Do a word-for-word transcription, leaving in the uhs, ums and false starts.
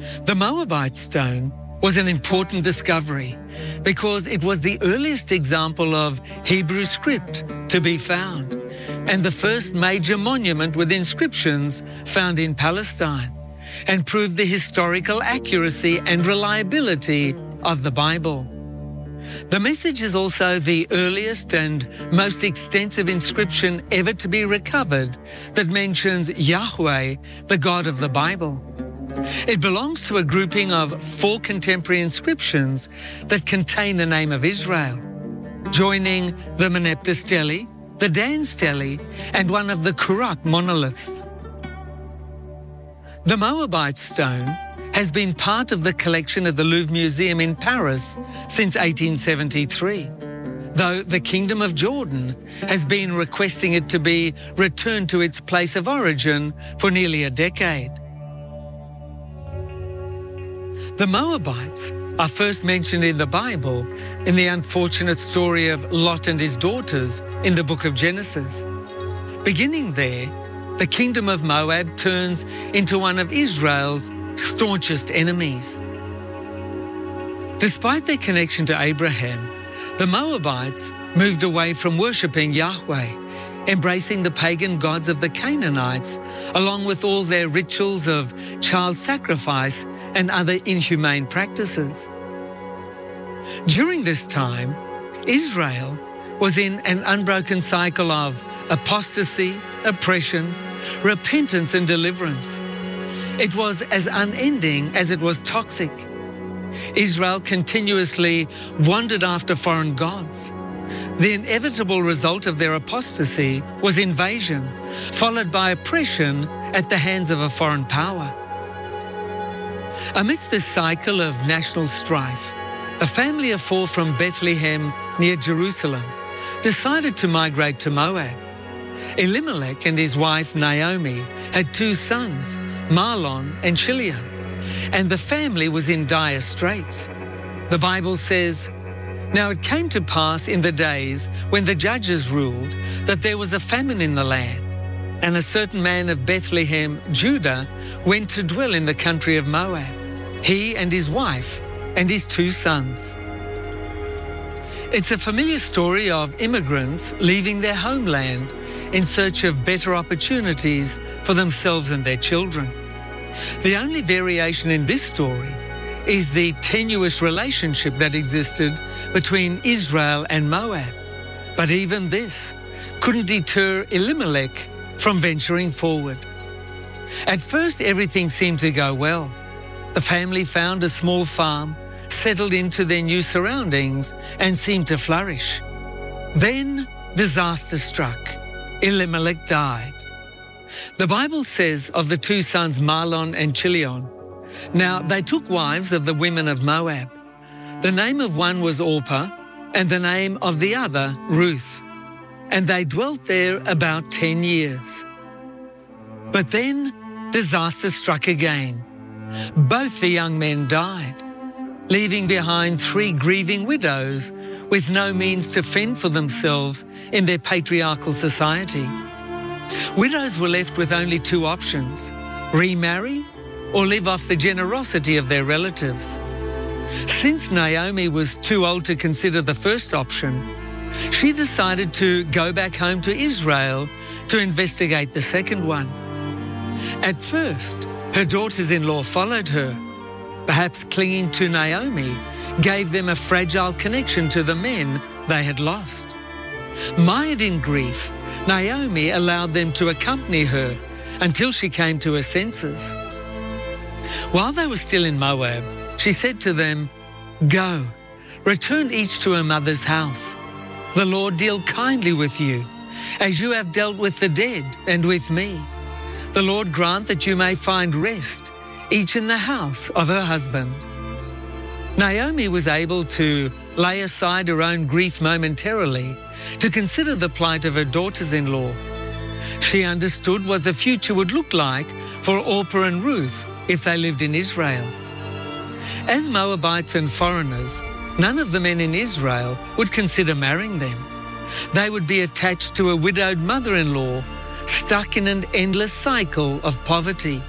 The Moabite stone was an important discovery because it was the earliest example of Hebrew script to be found and the first major monument with inscriptions found in Palestine, and proved the historical accuracy and reliability of the Bible. The message is also the earliest and most extensive inscription ever to be recovered that mentions Yahweh, the God of the Bible. It belongs to a grouping of four contemporary inscriptions that contain the name of Israel, joining the Merneptah stele, the Dan stele, and one of the Quraq monoliths. The Moabite stone has been part of the collection of the Louvre Museum in Paris since eighteen seventy-three, though the Kingdom of Jordan has been requesting it to be returned to its place of origin for nearly a decade. The Moabites are first mentioned in the Bible in the unfortunate story of Lot and his daughters in the book of Genesis. Beginning there, the kingdom of Moab turns into one of Israel's staunchest enemies. Despite their connection to Abraham, the Moabites moved away from worshipping Yahweh, embracing the pagan gods of the Canaanites, along with all their rituals of child sacrifice and other inhumane practices. During this time, Israel was in an unbroken cycle of apostasy, oppression, repentance and deliverance. It was as unending as it was toxic. Israel continuously wandered after foreign gods. The inevitable result of their apostasy was invasion, followed by oppression at the hands of a foreign power. Amidst this cycle of national strife, a family of four from Bethlehem near Jerusalem decided to migrate to Moab. Elimelech and his wife Naomi had two sons, Mahlon and Chilion, and the family was in dire straits. The Bible says, "Now it came to pass in the days when the judges ruled that there was a famine in the land, and a certain man of Bethlehem, Judah, went to dwell in the country of Moab, he and his wife and his two sons." It's a familiar story of immigrants leaving their homeland in search of better opportunities for themselves and their children. The only variation in this story is the tenuous relationship that existed between Israel and Moab. But even this couldn't deter Elimelech from venturing forward. At first, everything seemed to go well. The family found a small farm, settled into their new surroundings, and seemed to flourish. Then disaster struck. Elimelech died. The Bible says of the two sons Mahlon and Chilion, "Now they took wives of the women of Moab. The name of one was Orpah, and the name of the other Ruth. And they dwelt there about ten years. But then disaster struck again. Both the young men died, leaving behind three grieving widows with no means to fend for themselves in their patriarchal society. Widows were left with only two options: remarry or live off the generosity of their relatives. Since Naomi was too old to consider the first option, she decided to go back home to Israel to investigate the second one. At first, her daughters-in-law followed her, perhaps clinging to Naomi gave them a fragile connection to the men they had lost. Mired in grief, Naomi allowed them to accompany her until she came to her senses. While they were still in Moab, she said to them, "Go, return each to her mother's house. The Lord deal kindly with you, as you have dealt with the dead and with me. The Lord grant that you may find rest, each in the house of her husband." Naomi was able to lay aside her own grief momentarily to consider the plight of her daughters-in-law. She understood what the future would look like for Orpah and Ruth if they lived in Israel. As Moabites and foreigners, none of the men in Israel would consider marrying them. They would be attached to a widowed mother-in-law, stuck in an endless cycle of poverty.